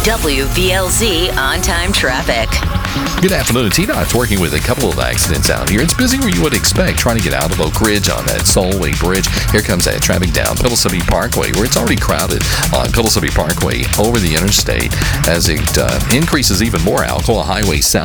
WVLZ on-time traffic. Good afternoon. TDOT's working with a couple of accidents out here. It's busier than you would expect trying to get out of Oak Ridge on that Solway Bridge. Here comes that traffic down Pillsbury Parkway, where it's already crowded on Pillsbury Parkway over the interstate as it increases even more. Alcoa Highway South